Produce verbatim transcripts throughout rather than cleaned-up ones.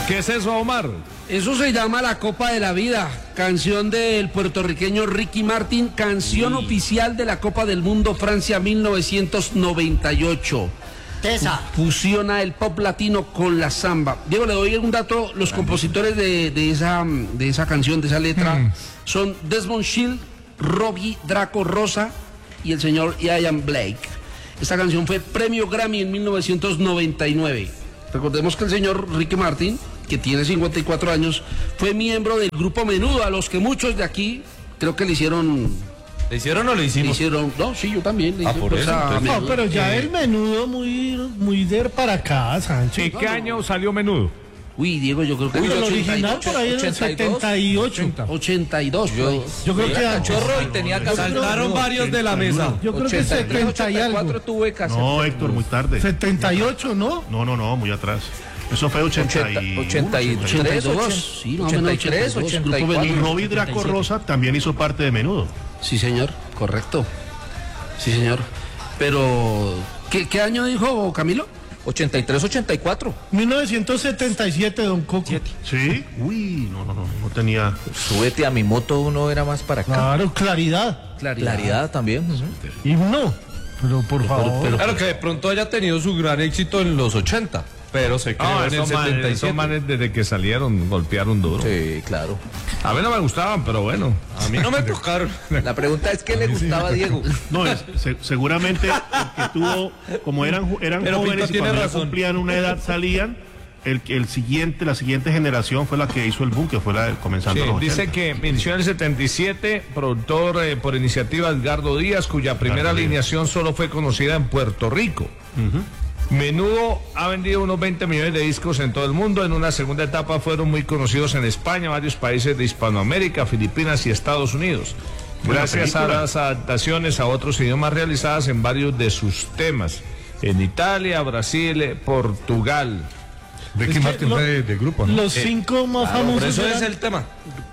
¿Qué es eso, Omar? Eso se llama La Copa de la Vida, canción del puertorriqueño Ricky Martin, canción Uy. oficial de la Copa del Mundo Francia mil novecientos noventa y ocho. Tesa. Fusiona el pop latino con la samba. Diego, le doy un dato, los compositores de, de, esa, de esa canción, de esa letra, mm. son Desmond Shield, Robbie Draco Rosa y el señor Ian Blake. Esta canción fue premio Grammy en mil novecientos noventa y nueve. Recordemos que el señor Ricky Martin, que tiene cincuenta y cuatro años, fue miembro del grupo Menudo, a los que muchos de aquí creo que le hicieron... ¿Le hicieron o le hicimos? Le hicieron, no, sí, yo también. Le ah, por eso, a, no, pero ya eh, el Menudo muy, muy de para acá, Sancho. ¿En qué año salió Menudo? Uy, Diego, yo creo que... Uy, el original por ahí en el setenta y ocho. ochenta y dos, yo, yo creo que... Cachorro y tenía que... Saltaron varios de la mesa. Yo creo que setenta y algo. Tuve que hacer. No, Héctor, muy tarde. setenta y ocho, ¿no? No, no, no, muy atrás. Eso fue ochenta y uno, ochenta y tres, ochenta y tres, ochenta y cuatro. Y Robbie Draco Rosa también hizo parte de Menudo. Sí, señor, correcto. Sí, señor. Pero, ¿qué, qué año dijo Camilo? ochenta y tres, ochenta y cuatro. mil novecientos setenta y siete, don Coco. ¿Sí? Uy, no, no, no, no tenía... Súbete a mi moto, uno era más para acá. Claro, claridad. Claridad, claridad también. Y no, pero por pero, favor. Pero, pero, claro que de pronto haya tenido su gran éxito en los ochenta. Pero se creó ah, en el setenta y siete. Esos manes desde que salieron golpearon duro. Sí, claro. A mí no me gustaban, pero bueno. A mí no me tocaron. La pregunta es ¿qué le gustaba a Diego? No, es, se, seguramente porque tuvo, como eran, eran jóvenes y cuando ya cumplían una edad salían, el, el siguiente, la siguiente generación fue la que hizo el boom, que fue la de, comenzando sí, los dice ochenta. que inició en el setenta y siete, productor eh, por iniciativa Edgardo Díaz, cuya primera Edgardo alineación Díaz. Solo fue conocida en Puerto Rico. Uh-huh. Menudo ha vendido unos veinte millones de discos en todo el mundo. En una segunda etapa fueron muy conocidos en España, varios países de Hispanoamérica, Filipinas y Estados Unidos. Gracias a las adaptaciones a otros idiomas realizadas en varios de sus temas. En Italia, Brasil, Portugal. Ricky Martin lo, de, de grupo, ¿no? Los cinco eh, más claro, famosos. Eso es el tema.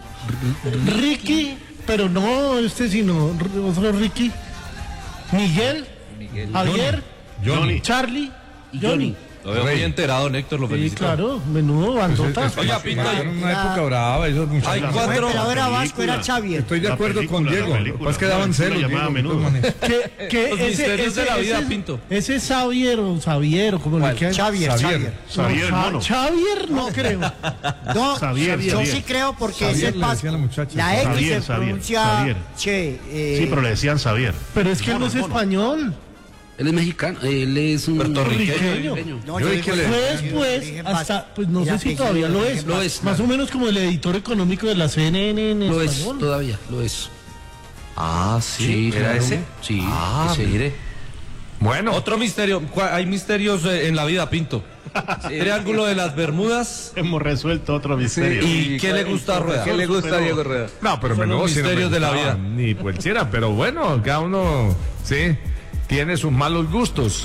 Ricky, pero no este sino otro Ricky. Miguel, Miguel. Javier, Johnny, Johnny. Charlie y Johnny. Lo veo muy enterado, Héctor, lo felicito. Sí, claro, Menudo, bandota. Oiga, Pinto, en una época brava, esos muchachos. Hay cuatro. El era Vasco, era Xavier. Estoy de acuerdo con Diego. Lo que pasa es que daban celos. ¿Qué, qué, Los ese, misterios ese, de la vida, ese, Pinto. Ese es Xavier o Xavier, o como le quieran. Xavier, Xavier. Xavier, no, Xavier no creo. No, Xavier, yo Xavier. sí creo porque Xavier ese paso. La, la X Xavier, se Xavier, pronuncia. Xavier. Che, eh, sí, pero le decían Xavier. Pero es que él no es español. Él es mexicano, él es un puertorriqueño. No, yo dije que fue después, hasta, pues no sé si todavía lo es. Lo es. Más o menos como el editor económico de la C N N en lo español. Es, todavía, lo es. Ah, sí. sí ¿Era claro. ese? Sí. Ah, ese. mire. Bueno. Otro misterio. Hay misterios en la vida, Pinto. Sí, Triángulo de las Bermudas. Hemos resuelto otro misterio. Sí, ¿Y qué le gusta a Rueda? ¿Qué le gusta a Diego Rueda? No, pero Menudo los misterios no de la vida. Ni cualquiera, pero bueno, cada uno, sí, tiene sus malos gustos.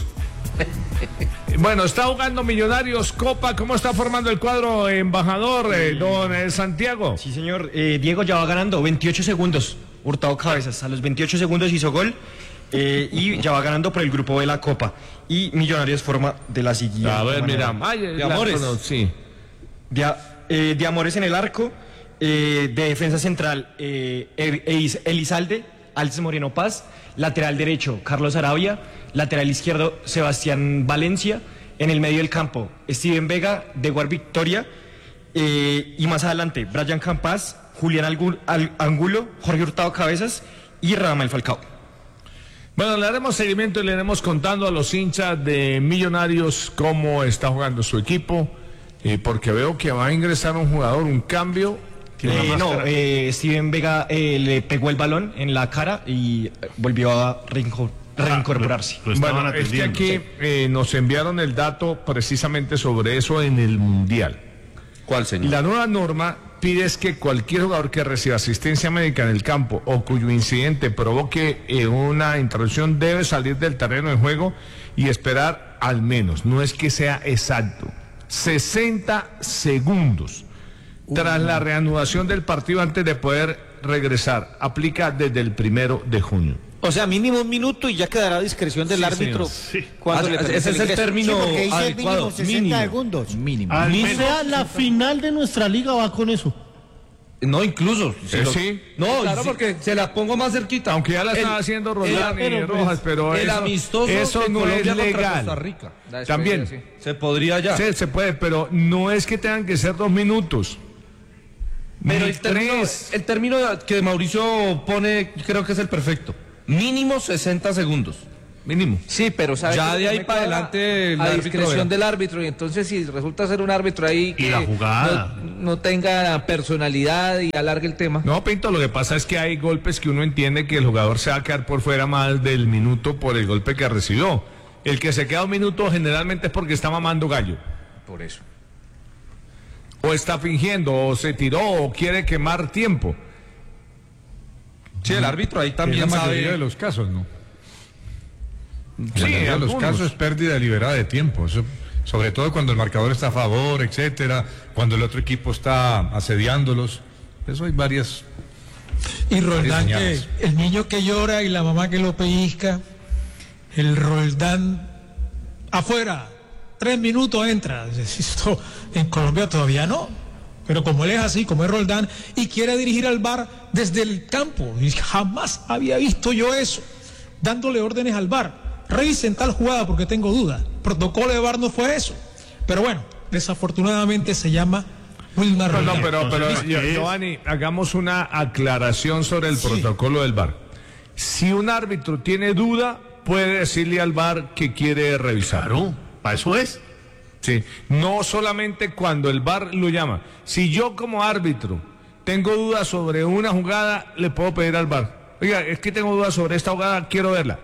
Bueno, está jugando Millonarios Copa. ¿Cómo está formando el cuadro, embajador, eh, don eh, Santiago? Sí, señor. Eh, Diego ya va ganando veintiocho segundos. Hurtado Cabezas. A los veintiocho segundos hizo gol. Eh, y ya va ganando por el grupo de la Copa. Y Millonarios forma de la siguiente A ver, manera. mira. Ay, de Amores. No, sí. De, eh, de Amores en el arco. Eh, de defensa central, eh, Elizalde, Alces Moreno Paz. Lateral derecho, Carlos Arabia. Lateral izquierdo, Sebastián Valencia. En el medio del campo, Steven Vega, Deguar Victoria. Eh, y más adelante, Brian Campas, Julián Angulo, Jorge Hurtado Cabezas y Radamel Falcao. Bueno, le haremos seguimiento y le iremos contando a los hinchas de Millonarios cómo está jugando su equipo, eh, porque veo que va a ingresar un jugador, un cambio. Eh, no, eh, Steven Vega eh, le pegó el balón en la cara y volvió a reincorporarse. Lo, lo bueno, es que aquí eh, nos enviaron el dato precisamente sobre eso en el Mundial. ¿Cuál, señor? La nueva norma pide es que cualquier jugador que reciba asistencia médica en el campo o cuyo incidente provoque eh, una interrupción debe salir del terreno de juego y esperar al menos, no es que sea exacto, sesenta segundos tras la reanudación del partido antes de poder regresar. Aplica desde el primero de junio. O sea, mínimo un minuto y ya quedará a discreción del Sí, árbitro. señor. Cuando Ah, le ese permite es el el ingreso. término Sí, porque dice adecuado. mínimo sesenta Mínimo. segundos. Mínimo. Al O menos- sea, la final de nuestra liga va con eso. No, incluso. Eh, lo- sí. No, Claro, sí, porque- se la pongo más cerquita. Aunque ya la El- están haciendo el- Roldán y pero, pues, Rojas, pero el eso, amistoso eso de no es Colombia contra legal. Costa Rica. También. sí. Se podría ya. Sí, se puede, pero no es que tengan que ser dos minutos. Pero Ni el término, tres. el término que Mauricio pone, creo que es el perfecto. Mínimo sesenta segundos. Mínimo. Sí, pero ¿sabe Ya qué? de ahí Me para cuadra adelante el a árbitro discreción verá. del árbitro, y entonces si resulta ser un árbitro ahí que la jugada. No, no tenga personalidad y alargue el tema. No, Pinto, lo que pasa es que hay golpes que uno entiende que el jugador se va a quedar por fuera más del minuto por el golpe que recibió. El que se queda un minuto generalmente es porque está mamando gallo. Por eso. O está fingiendo, o se tiró, o quiere quemar tiempo. Sí, el árbitro ahí En también la mayoría sabe. de los casos, ¿no? En Sí, la mayoría de los algunos. casos es pérdida deliberada de tiempo. Eso, sobre todo cuando el marcador está a favor, etcétera, cuando el otro equipo está asediándolos. Eso hay varias. Y Roldán, que señales. el niño que llora y la mamá que lo pellizca, el Roldán afuera, tres minutos entra. Esto en Colombia todavía no. Pero como él es así, como es Roldán, y quiere dirigir al V A R desde el campo, y jamás había visto yo eso, dándole órdenes al V A R. Revisen tal jugada porque tengo duda. Protocolo de V A R no fue eso. Pero bueno, desafortunadamente se llama Wilmar No, Roldán. no, pero, pero Entonces, Gio- ¿qué es? Giovanni, hagamos una aclaración sobre el protocolo del V A R. Si un árbitro tiene duda, puede decirle al V A R que quiere revisar. Claro, para eso es. Sí, no solamente cuando el V A R lo llama. Si yo como árbitro tengo dudas sobre una jugada, le puedo pedir al V A R. Oiga, es que tengo dudas sobre esta jugada, quiero verla.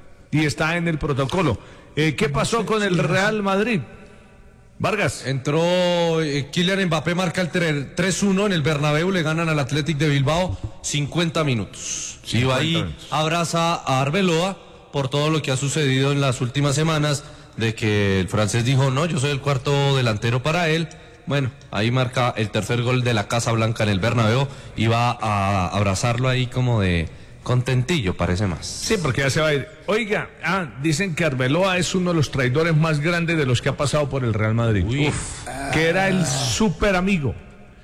Y está en el protocolo. Eh, ¿Qué pasó con el Real Madrid? Vargas. Entró eh, Kylian Mbappé, marca el tre- tres uno en el Bernabéu, le ganan al Athletic de Bilbao cincuenta minutos. Y va ahí, minutos. abraza a Arbeloa por todo lo que ha sucedido en las últimas semanas, de que el francés dijo, no, yo soy el cuarto delantero para él. Bueno, ahí marca el tercer gol de la Casa Blanca en el Bernabéu y va a abrazarlo ahí como de contentillo, parece más. Sí, porque ya se va a ir. Oiga, ah, dicen que Arbeloa es uno de los traidores más grandes de los que ha pasado por el Real Madrid. Uf, que era el súper amigo.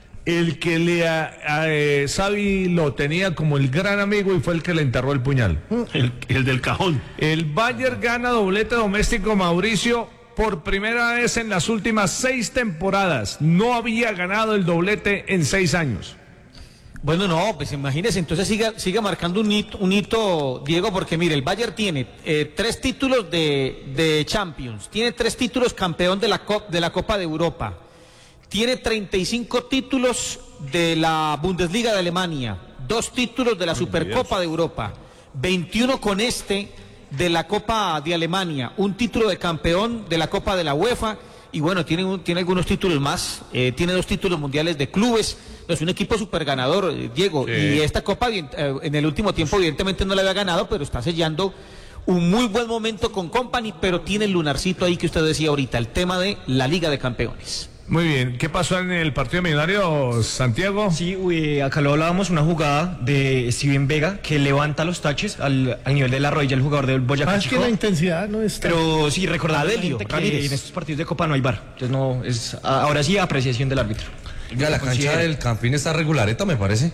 El que le a, a, eh, Xavi lo tenía como el gran amigo y fue el que le enterró el puñal. El, el del cajón. El Bayern gana doblete doméstico, Mauricio, por primera vez en las últimas seis temporadas. No había ganado el doblete en seis años. Bueno, no, pues imagínese, entonces siga, siga marcando un hito, un hito, Diego, porque mire, el Bayern tiene eh, tres títulos de, de Champions, tiene tres títulos campeón de la, Cop, de la Copa de Europa, tiene treinta y cinco títulos de la Bundesliga de Alemania, dos títulos de la Supercopa de Europa, veintiuno con este de la Copa de Alemania, un título de campeón de la Copa de la UEFA. Y bueno, tiene, un, tiene algunos títulos más, eh, tiene dos títulos mundiales de clubes, es un equipo súper ganador, eh, Diego, Sí. y esta copa eh, en el último tiempo evidentemente no la había ganado, pero está sellando un muy buen momento con Company, pero tiene el lunarcito ahí que usted decía ahorita, el tema de la Liga de Campeones. Muy bien, ¿qué pasó en el partido millonario, Santiago? Sí, uy, acá lo hablábamos, una jugada de Steven Vega que levanta los taches al, al nivel de la rodilla el jugador del Boyacá Más que Chico. la intensidad no está. Pero sí, recordar Adelio que Ramírez. en estos partidos de Copa no hay V A R. Entonces no, es ahora sí apreciación del árbitro. Ya la cancha del Campín está regulareta, me parece.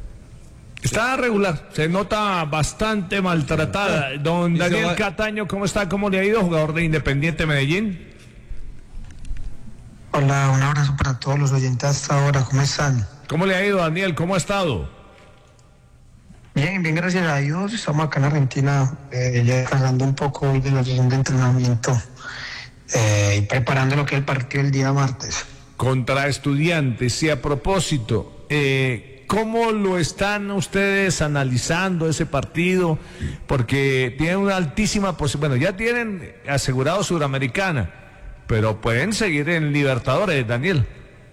Está regular, se nota bastante maltratada. Don Y se Daniel va- Cataño, ¿cómo está? ¿Cómo le ha ido? Jugador de Independiente Medellín. Hola, un abrazo para todos los oyentes hasta ahora, ¿cómo están? ¿Cómo le ha ido, Daniel? ¿Cómo ha estado? Bien, bien, gracias a Dios, estamos acá en Argentina, eh, ya descansando un poco hoy de la sesión de entrenamiento eh, y preparando lo que es el partido el día martes. Contra Estudiantes. Y a propósito, eh, ¿cómo lo están ustedes analizando ese partido? Porque tienen una altísima posibilidad. Bueno, ya tienen asegurado Suramericana, pero pueden seguir en Libertadores, Daniel.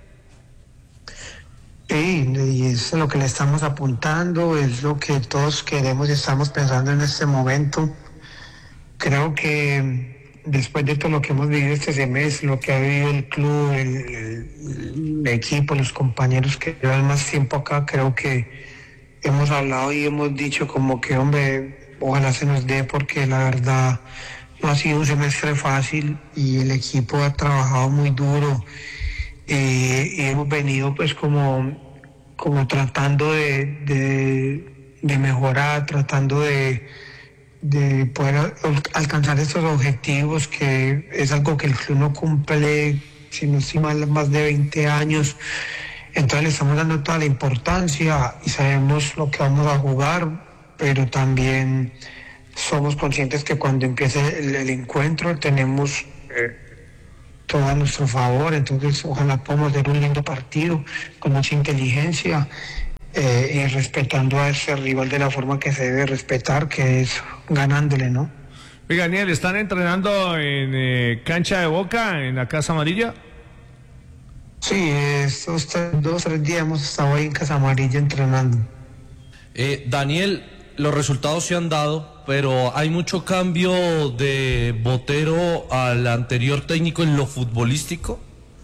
Sí, y es lo que le estamos apuntando, es lo que todos queremos y estamos pensando en este momento. Creo que después de todo lo que hemos vivido este semestre, lo que ha vivido el club, el, el, el equipo, los compañeros que llevan más tiempo acá, creo que hemos hablado y hemos dicho como que, hombre, ojalá se nos dé porque la verdad no ha sido un semestre fácil y el equipo ha trabajado muy duro eh, y hemos venido pues como, como tratando de, de, de mejorar, tratando de, de poder al- alcanzar estos objetivos, que es algo que el club no cumple, si no estoy mal, más de veinte años. Entonces le estamos dando toda la importancia y sabemos lo que vamos a jugar, pero también somos conscientes que cuando empiece el, el encuentro tenemos eh, todo a nuestro favor. Entonces ojalá podamos hacer un lindo partido con mucha inteligencia eh, y respetando a ese rival de la forma que se debe respetar, que es ganándole, ¿no? Oiga, Daniel, ¿están entrenando en eh, cancha de Boca, en la Casa Amarilla? Sí, estos tres- dos o tres días hemos estado ahí en Casa Amarilla entrenando. Eh, Daniel, los resultados se han dado, pero hay mucho cambio de Botero al anterior técnico en lo futbolístico.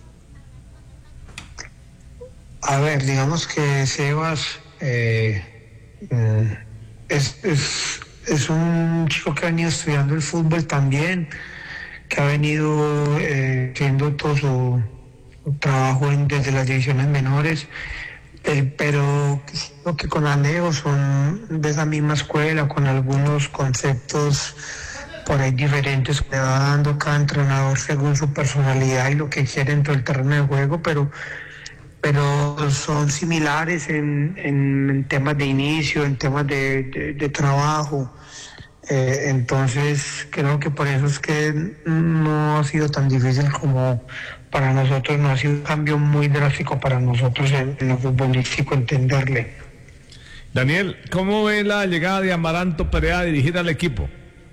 A ver, digamos que Sebas eh, mm, es, es, es un chico que ha venido estudiando el fútbol también, que ha venido eh, haciendo todo su, su trabajo en- desde las divisiones menores, eh, pero creo que con Alejo son de esa misma escuela, con algunos conceptos por ahí diferentes que le va dando cada entrenador según su personalidad y lo que quiere dentro del terreno de juego, pero pero son similares en, en- en temas de inicio, en temas de, de- de trabajo. Eh, entonces creo que por eso es que no ha sido tan difícil como para nosotros, no ha sido un cambio muy drástico para nosotros en, en lo futbolístico entenderle. Daniel, ¿cómo ve la llegada de Amaranto Perea a dirigir al equipo?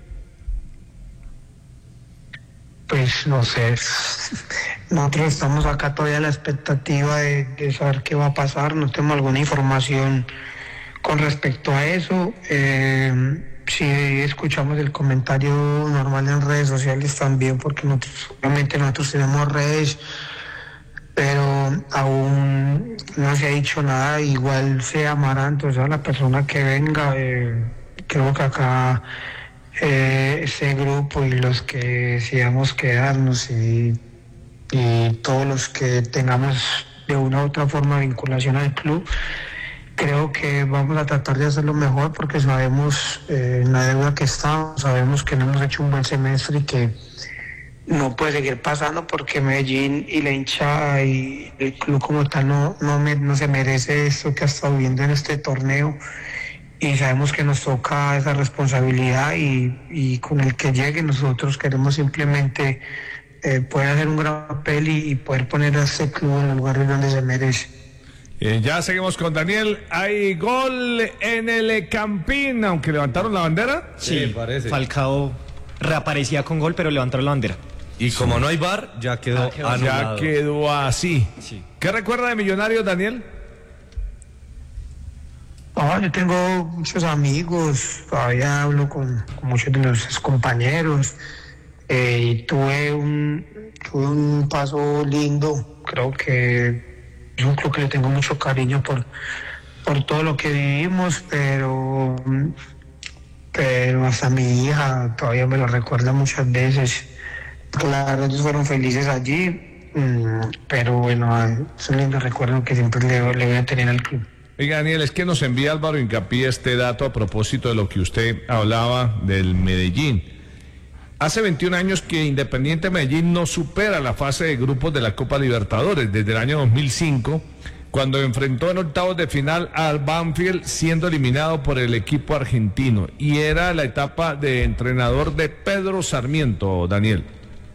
Pues no sé, nosotros estamos acá todavía a la expectativa de, de saber qué va a pasar, no tenemos alguna información con respecto a eso. Eh, sí escuchamos el comentario normal en redes sociales también, porque nosotros, obviamente nosotros tenemos redes, pero aún no se ha dicho nada. Igual sea Amaranto, sea la persona que venga, eh, creo que acá eh, ese grupo y los que decidamos quedarnos y, y todos los que tengamos de una u otra forma vinculación al club, creo que vamos a tratar de hacerlo mejor porque sabemos eh, en la deuda que estamos, sabemos que no hemos hecho un buen semestre y que no puede seguir pasando porque Medellín y la hinchada y el club como tal no, no, me- no se merece esto que ha estado viviendo en este torneo, y sabemos que nos toca esa responsabilidad y, y con el que llegue nosotros queremos simplemente eh, poder hacer un gran papel y, y poder poner a este club en el lugar donde se merece. Eh, ya seguimos con Daniel. Hay gol en el Campín, aunque levantaron la bandera. Sí, Falcao reaparecía con gol, pero levantaron la bandera. Y como no hay V A R, ya quedó quedó anulado. Ya quedó así. Sí. ¿Qué recuerda de Millonarios, Daniel? Ah, yo tengo muchos amigos, todavía hablo con, con muchos de los compañeros. Eh, y tuve un, tuve un paso lindo, creo que es un club que le tengo mucho cariño por, por todo lo que vivimos, pero, pero hasta mi hija todavía me lo recuerda muchas veces. Claro, ellos fueron felices allí, mm, pero bueno, es un lindo recuerdo que siempre le, le voy a tener al club. Oiga, Daniel, es que nos envía Álvaro Hincapié este dato a propósito de lo que usted hablaba del Medellín. Hace veintiún años que Independiente Medellín no supera la fase de grupos de la Copa Libertadores, desde el año dos mil cinco, cuando enfrentó en octavos de final al Banfield, siendo eliminado por el equipo argentino. Y era la etapa de entrenador de Pedro Sarmiento, Daniel.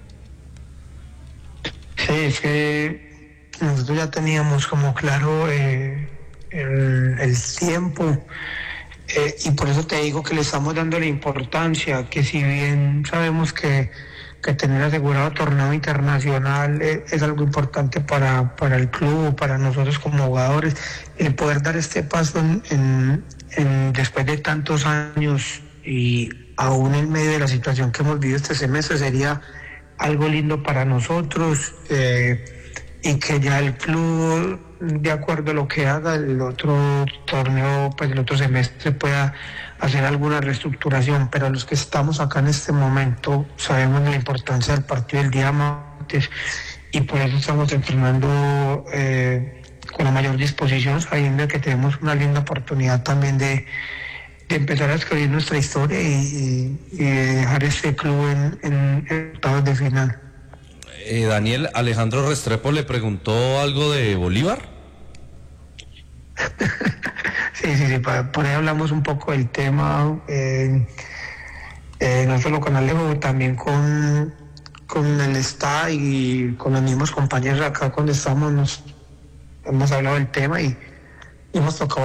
Sí, es que nosotros ya teníamos como claro eh, el, el tiempo, eh, y por eso te digo que le estamos dando la importancia, que si bien sabemos que, que tener asegurado torneo internacional eh, es algo importante para, para el club, para nosotros como jugadores, el poder dar este paso en, en, en- después de tantos años y aún en medio de la situación que hemos vivido este semestre sería algo lindo para nosotros. Eh, y que ya el club, de acuerdo a lo que haga, el otro torneo, pues el otro semestre pueda hacer alguna reestructuración, pero los que estamos acá en este momento sabemos la importancia del partido del día martes y por eso estamos entrenando eh, con la mayor disposición, sabiendo que tenemos una linda oportunidad también de, de empezar a escribir nuestra historia y, y, y dejar este club en, en, en octavos de final. Eh, Daniel, Alejandro Restrepo le preguntó algo de Bolívar. Sí, sí, sí, por ahí hablamos un poco del tema, eh, eh, no solo con Alejo, también con, con el staff y con los mismos compañeros acá cuando estamos, nos hemos hablado del tema y hemos tocado